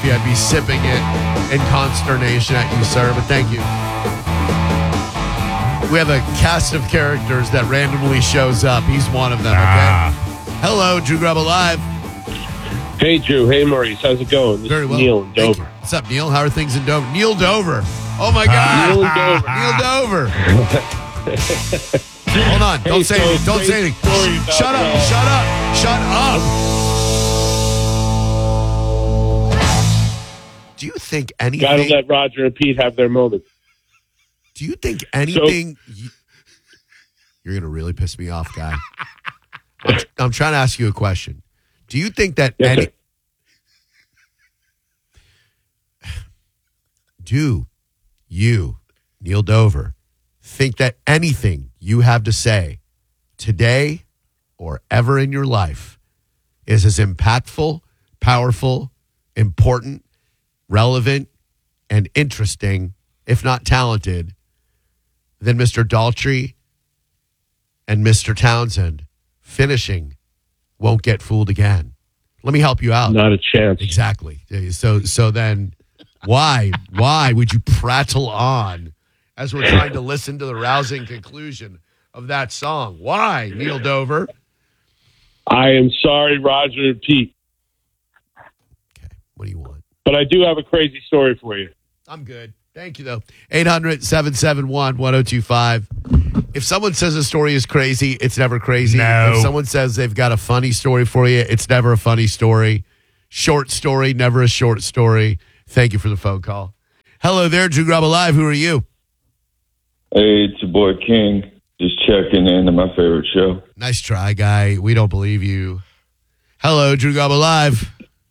I'd be sipping it in consternation at you, sir, but thank you. We have a cast of characters that randomly shows up. He's one of them, okay? Hello, Drew Grubba Live. Hey, Drew. Hey, Maurice. How's it going? This Very is well. Neil in Dover. What's up, Neil? How are things in Dover? Neil Dover. Oh, my God. Neil Dover. Neil Dover. Hold on. Don't say anything. Don't say anything. Shut up. Shut up. Shut up. Do you think anything... Gotta let Roger and Pete have their moment. Do you think anything... You're going to really piss me off, guy. I'm trying to ask you a question. Do you think that Do you, Neil Dover, think that anything you have to say today or ever in your life is as impactful, powerful, important, relevant, and interesting, if not talented, than Mr. Daltrey and Mr. Townsend finishing Won't Get Fooled Again? Let me help you out. Not a chance. Exactly. So then why would you prattle on as we're trying to listen to the rousing conclusion of that song? Why, Neil Dover? I am sorry, Roger and Pete. Okay. What do you want? But I do have a crazy story for you. I'm good. Thank you, though. 800-771-1025. If someone says a story is crazy, it's never crazy. No. If someone says they've got a funny story for you, it's never a funny story. Short story, never a short story. Thank you for the phone call. Hello there, Drew Grubba Live. Who are you? Hey, it's your boy King. Just checking in to my favorite show. Nice try, guy. We don't believe you. Hello, Drew Grubba Live.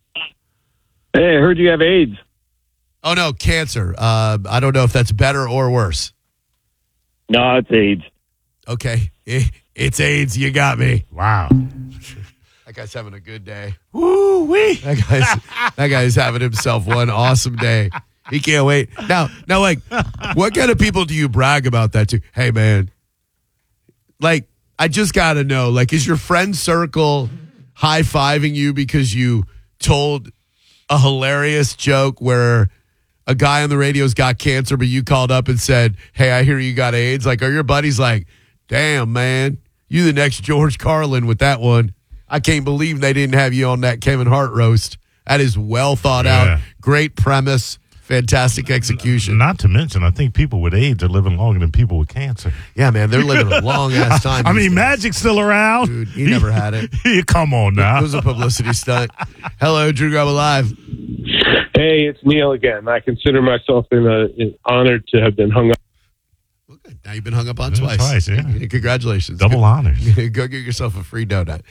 Hey, I heard you have AIDS. Oh, no, cancer. I don't know if that's better or worse. No, it's AIDS. Okay. It's AIDS. You got me. Wow. That guy's having a good day. Woo-wee. That guy's having himself one awesome day. He can't wait. Now, like, what kind of people do you brag about that to? Hey, man, like, I just got to know, like, is your friend circle high-fiving you because you told a hilarious joke where a guy on the radio's got cancer, but you called up and said, hey, I hear you got AIDS? Like, are your buddies like, damn, man, you the next George Carlin with that one? I can't believe they didn't have you on that Kevin Hart roast. That is well thought out. Great premise. Fantastic execution. Not to mention, I think people with AIDS are living longer than people with cancer. Yeah, man, they're living a long-ass time. I mean, Magic's still around. Dude, he never had it. Come on now. It was a publicity stunt. Hello, Drew Grubba Live. Hey, it's Neil again. I consider myself honored to have been hung up. Well, good. Now you've been hung up on twice. Twice, yeah. Congratulations. Double honors. Go get yourself a free donut.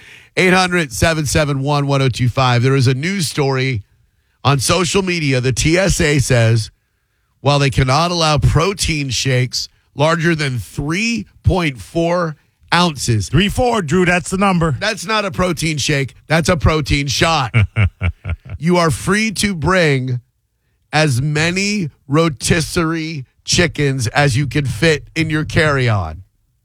800-771-1025. There is a news story on social media. The TSA says while they cannot allow protein shakes larger than 3.4 ounces. 3-4, Drew, that's the number. That's not a protein shake. That's a protein shot. You are free to bring as many rotisserie chickens as you can fit in your carry-on.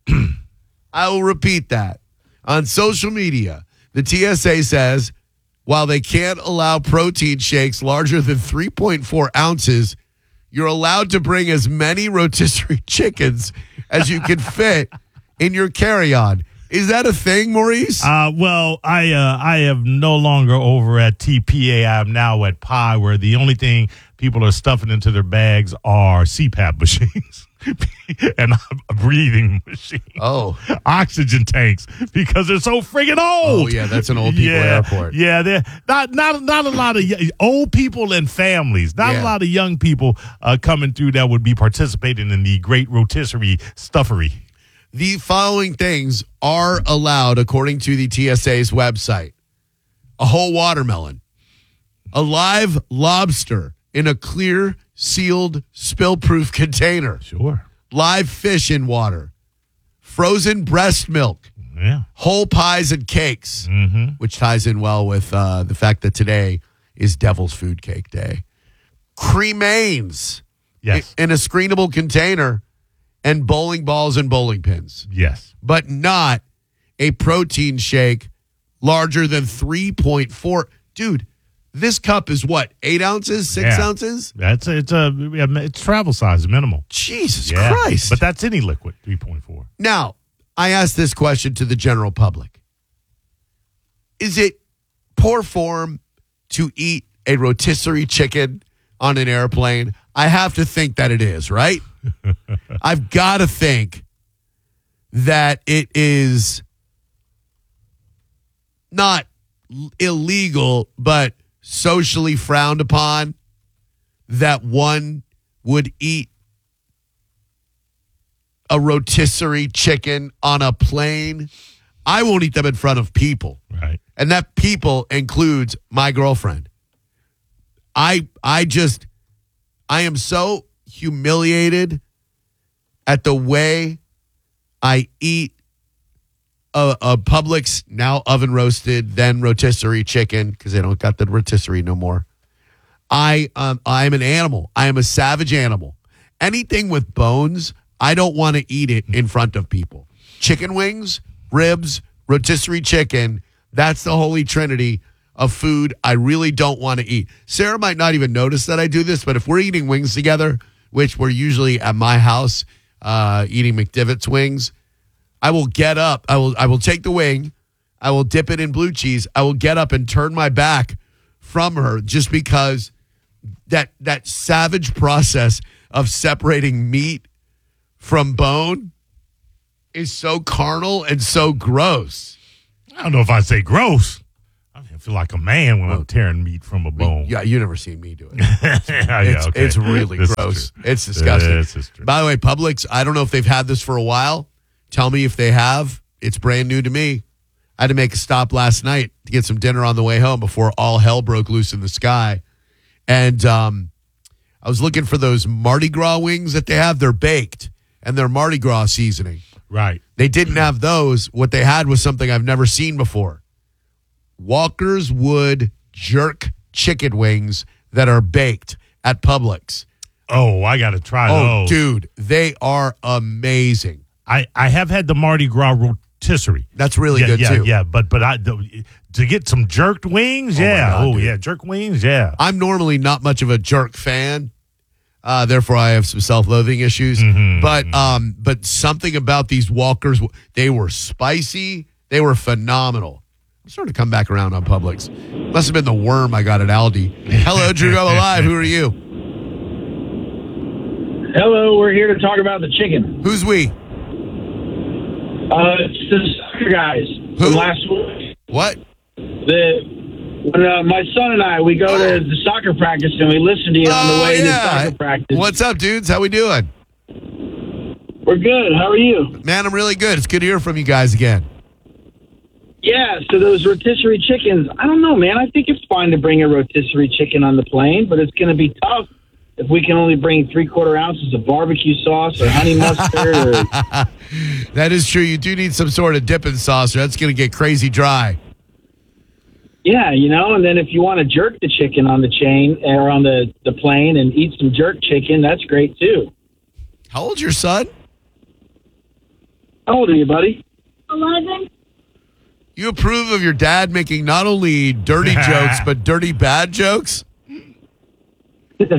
I will repeat that. On social media, the TSA says while they can't allow protein shakes larger than 3.4 ounces, you're allowed to bring as many rotisserie chickens as you can fit in your carry-on. Is that a thing, Maurice? Well, I am no longer over at TPA. I'm now at Pi, where the only thing people are stuffing into their bags are CPAP machines and a breathing machine. Oh. Oxygen tanks, because they're so friggin' old. Oh, yeah, that's an old people airport. Yeah, they're not a lot of old people and families. Not a lot of young people coming through that would be participating in the great rotisserie stuffery. The following things are allowed according to the TSA's website. A whole watermelon. A live lobster in a clear, sealed, spill-proof container. Sure. Live fish in water. Frozen breast milk. Yeah. Whole pies and cakes, which ties in well with the fact that today is Devil's Food Cake Day. Cremains. Yes. In a screenable container. And bowling balls and bowling pins. Yes. But not a protein shake larger than 3.4. Dude, This cup is what, 8 ounces, 6 ounces? It's travel size, minimal. Jesus Yeah. Christ. But that's any liquid, 3.4. Now, I asked this question to the general public. Is it poor form to eat a rotisserie chicken on an airplane? I have to think that it is, right? I've got to think that it is not illegal, but socially frowned upon that one would eat a rotisserie chicken on a plane. I won't eat them in front of people. Right. And that people includes my girlfriend. I am so humiliated at the way I eat a Publix, now oven roasted, then rotisserie chicken, because they don't got the rotisserie no more. I'm an animal. I am a savage animal. Anything with bones, I don't want to eat it in front of people. Chicken wings, ribs, rotisserie chicken, that's the holy trinity of food I really don't want to eat. Sarah might not even notice that I do this, but if we're eating wings together, which we're usually at my house eating McDivitt's wings, I will get up. I will take the wing. I will dip it in blue cheese. I will get up and turn my back from her just because that savage process of separating meat from bone is so carnal and so gross. I don't know if I'd say gross. I feel like a man when I'm tearing meat from a bone. Yeah, you never seen me do it. Yeah, okay. It's really This is gross. true. It's disgusting. This is true. By the way, Publix, I don't know if they've had this for a while. Tell me if they have. It's brand new to me. I had to make a stop last night to get some dinner on the way home before all hell broke loose in the sky. And I was looking for those Mardi Gras wings that they have. They're baked, and they're Mardi Gras seasoning. Right. They didn't have those. What they had was something I've never seen before. Walker's Wood jerk chicken wings that are baked at Publix. Oh, I got to try those. Dude, they are amazing. I have had the Mardi Gras rotisserie. That's really good, too. Yeah, but to get some jerked wings, my God, dude. yeah, jerk wings, yeah. I'm normally not much of a jerk fan. Therefore, I have some self-loathing issues. But something about these Walkers, they were spicy. They were phenomenal. I'm starting to come back around on Publix. Must have been the worm I got at Aldi. Hello, Drew. I'm alive. Who are you? Hello, we're here to talk about the chicken. Who's we? It's the soccer guys Who? from last week. What? When my son and I, we go to the soccer practice and we listen to you on the way to soccer practice. What's up, dudes? How we doing? We're good. How are you? Man, I'm really good. It's good to hear from you guys again. Yeah, so those rotisserie chickens, I don't know, man. I think it's fine to bring a rotisserie chicken on the plane, but it's going to be tough if we can only bring 3/4 ounces of barbecue sauce or honey mustard. That is true. You do need some sort of dipping sauce, or that's going to get crazy dry. Yeah, and then if you want to jerk the chicken on the chain or on the plane and eat some jerk chicken, that's great too. How old's your son? How old are you, buddy? 11. You approve of your dad making not only dirty jokes, but dirty bad jokes? Okay,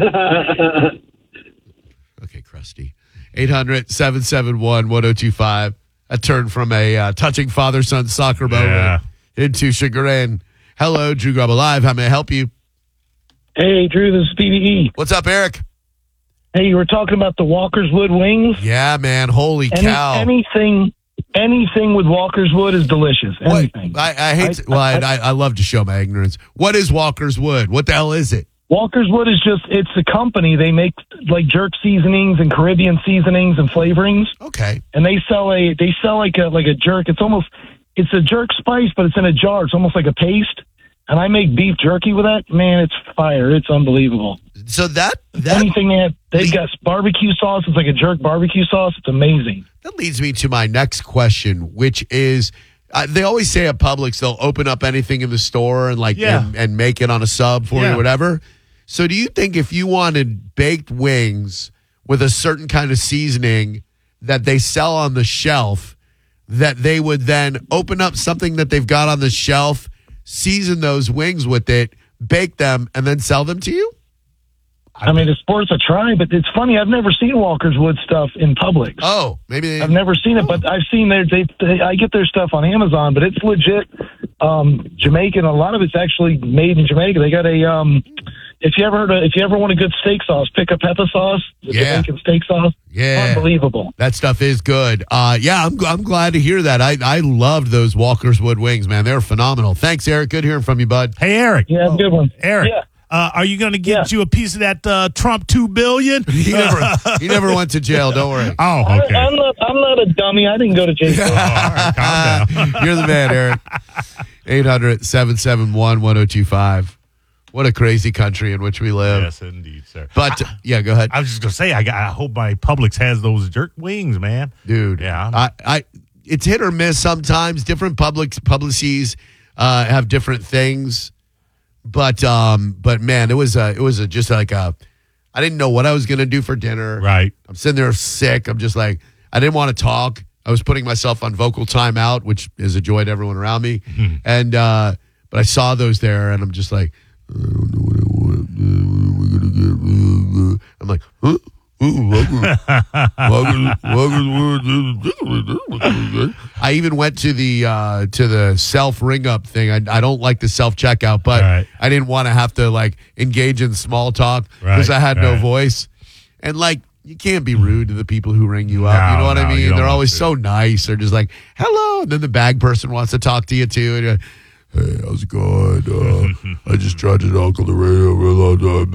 Krusty. 800-771-1025. A turn from a touching father-son soccer moment into chagrin. Hello, Drew Grubb Alive. How may I help you? Hey, Drew, this is Stevie E. What's up, Eric? Hey, you were talking about the Walker's Wood wings. Yeah, man. Holy cow. Anything with Walker's Wood is delicious. Anything. I love to show my ignorance. What is Walker's Wood? What the hell is it? Walker's Wood is it's a company. They make like jerk seasonings and Caribbean seasonings and flavorings. Okay. And they sell like a jerk. It's a jerk spice, but it's in a jar. It's almost like a paste. And I make beef jerky with that. Man, it's fire. It's unbelievable. So that anything they've got barbecue sauce. It's like a jerk barbecue sauce. It's amazing. That leads me to my next question, which is they always say at Publix they'll open up anything in the store and and make it on a sub for you or whatever. So do you think if you wanted baked wings with a certain kind of seasoning that they sell on the shelf, that they would then open up something that they've got on the shelf, season those wings with it, bake them, and then sell them to you? I mean, it's worth a try, but it's funny. I've never seen Walker's Wood stuff in Publix. Oh, maybe I've never seen it, but I've seen I get their stuff on Amazon, but it's legit Jamaican. A lot of it's actually made in Jamaica. They got a if you ever want a good steak sauce, pick a pepper sauce, the Jamaican steak sauce. Yeah, unbelievable. That stuff is good. I'm glad to hear that. I loved those Walker's Wood wings, man. They're phenomenal. Thanks, Eric. Good hearing from you, bud. Hey, Eric. Yeah, good one. Eric. Yeah. Are you going to get you a piece of that Trump $2 billion? He never went to jail. Don't worry. Oh, okay. I'm not a dummy. I didn't go to jail. All right, calm down. You're the man, Eric. 800-771-1025. What a crazy country in which we live. Yes, indeed, sir. But yeah, go ahead, I was just going to say, I hope my Publix has those jerk wings, man. dude. Yeah. It's hit or miss sometimes. Different publicies have different things. But man, it was just like I didn't know what I was gonna do for dinner. Right. I'm sitting there sick. I'm just like, I didn't want to talk. I was putting myself on vocal timeout, which is a joy to everyone around me. Mm-hmm. And but I saw those there, and I'm just like, I don't know what I want. We're gonna get. I'm like, huh? I even went to the self ring up thing. I don't like the self checkout, but Right. I didn't want to have to like engage in small talk because I had no voice. And like, you can't be rude to the people who ring you up. You know what I you mean? don't They're want always to. so nice. They're just like, hello. And then the bag person wants to talk to you too. And you're like, hey, how's it going? I just tried to talk on the radio for a long time.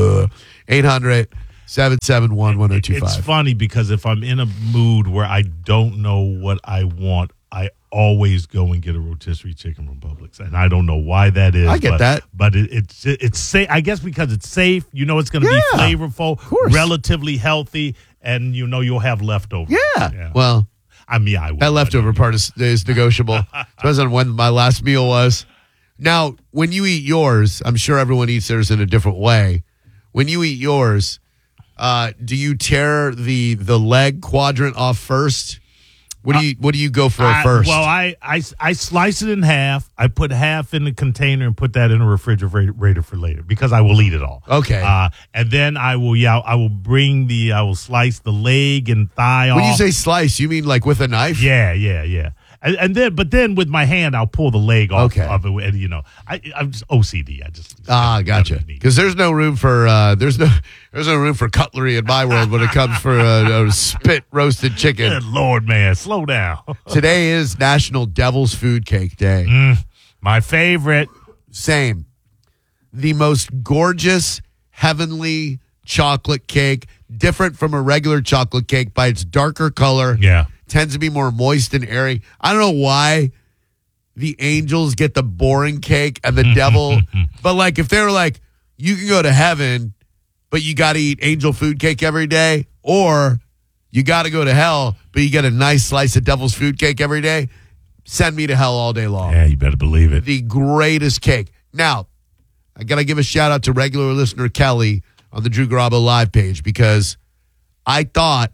800-771-1025. It's funny because if I'm in a mood where I don't know what I want, I always go and get a rotisserie chicken from Publix, and I don't know why that is. I get that. But it's safe. I guess because it's safe. You know, it's going to be flavorful, course. relatively healthy, and you know you'll have leftovers. Yeah. Well, I mean, I would. that leftover part is negotiable. Depends on when my last meal was. Now, when you eat yours, I'm sure everyone eats theirs in a different way. When you eat yours, do you tear the leg quadrant off first? What do you go for first? Well, I slice it in half. I put half in the container and put that in a refrigerator for later because I will eat it all. Okay. And then I will slice the leg and thigh off. When you say slice, you mean like with a knife? Yeah. And then with my hand, I'll pull the leg off of it. And, you know, I'm just OCD. Gotcha. Because there's no room for there's no room for cutlery in my world when it comes for a spit roasted chicken. Good Lord, man, slow down. Today is National Devil's Food Cake Day. My favorite. Same. The most gorgeous, heavenly chocolate cake, different from a regular chocolate cake by its darker color. Yeah. Tends to be more moist and airy. I don't know why the angels get the boring cake and the devil. But like, if they were like, you can go to heaven, but you got to eat angel food cake every day, or you got to go to hell, but you get a nice slice of devil's food cake every day, send me to hell all day long. Yeah, you better believe it. The greatest cake. Now, I got to give a shout out to regular listener Kelly on the Drew Garabo live page, because I thought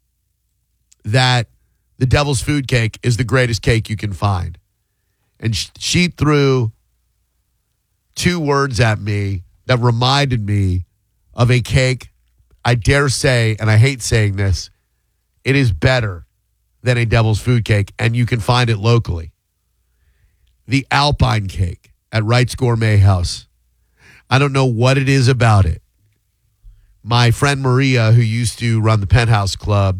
that the devil's food cake is the greatest cake you can find. And she threw two words at me that reminded me of a cake. I dare say, and I hate saying this, it is better than a devil's food cake, and you can find it locally. The Alpine cake at Wright's Gourmet House. I don't know what it is about it. My friend Maria, who used to run the Penthouse Club,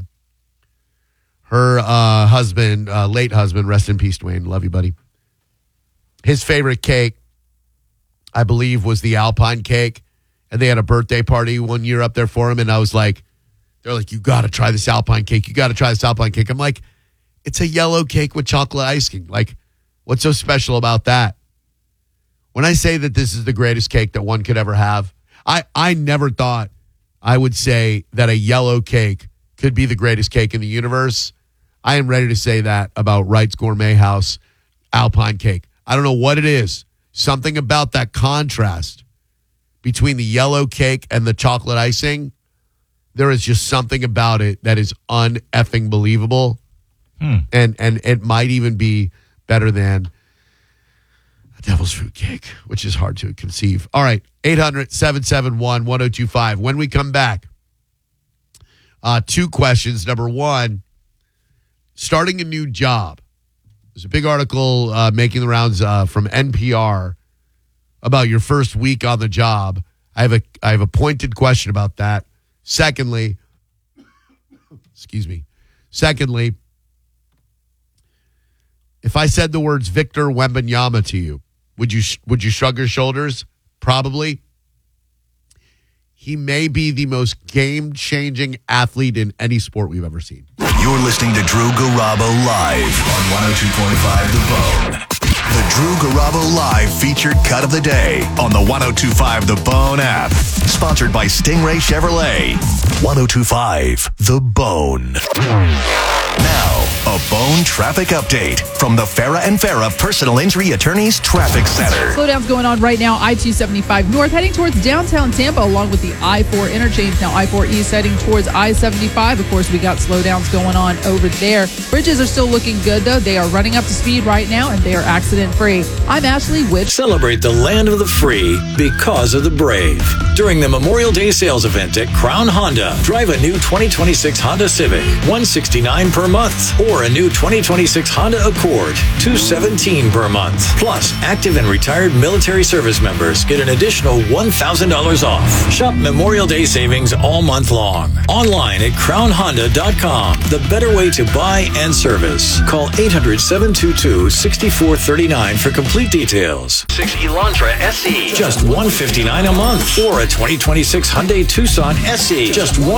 her husband, late husband, rest in peace, Dwayne. Love you, buddy. His favorite cake, I believe, was the Alpine cake. And they had a birthday party one year up there for him. And I was like, they're like, you got to try this Alpine cake. You got to try this Alpine cake. I'm like, it's a yellow cake with chocolate icing. Like, what's so special about that? When I say that this is the greatest cake that one could ever have, I never thought I would say that a yellow cake could be the greatest cake in the universe. I am ready to say that about Wright's Gourmet House Alpine cake. I don't know what it is. Something about that contrast between the yellow cake and the chocolate icing. There is just something about it that is un-effing believable. And it might even be better than a devil's food cake, which is hard to conceive. All right, 800-771-1025. When we come back, 2 questions. Number one, starting a new job. There's a big article making the rounds from NPR about your first week on the job. I have a pointed question about that. Secondly, if I said the words Victor Wembanyama to you, would you shrug your shoulders? Probably. He may be the most game-changing athlete in any sport we've ever seen. You're listening to Drew Garabo live on 102.5 The Bone. The Drew Garabo Live featured cut of the day on the 102.5 The Bone app. Sponsored by Stingray Chevrolet. 102.5 The Bone. Now, a Bone traffic update from the Farah and Farah Personal Injury Attorneys Traffic Center. Slowdowns going on right now. I-275 north heading towards downtown Tampa along with the I-4 interchange. Now I-4 east heading towards I-75. Of course, we got slowdowns going on over there. Bridges are still looking good, though. They are running up to speed right now, and they are accident-free. I'm Ashley with... Celebrate the land of the free because of the brave. During the Memorial Day sales event at Crown Honda, drive a new 2026 Honda Civic, $169 per month, or a new 2026 Honda Accord, $217 per month. Plus, active and retired military service members get an additional $1,000 off. Shop Memorial Day savings all month long. Online at crownhonda.com. The better way to buy and service. Call 800-722-6439 for complete details. 6 Elantra SE, just $159 a month, or a 2026 Hyundai Tucson SE, just